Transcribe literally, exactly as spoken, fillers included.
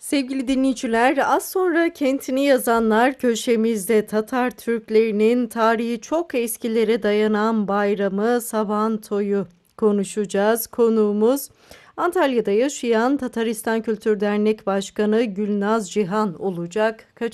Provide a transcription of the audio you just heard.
Sevgili dinleyiciler, az sonra Kentini Yazanlar köşemizde Tatar Türklerinin tarihi çok eskilere dayanan bayramı Sabanto'yu konuşacağız. Konuğumuz Antalya'da yaşayan Tataristan Kültür Dernek Başkanı Gülnaz Cihan olacak. Kaç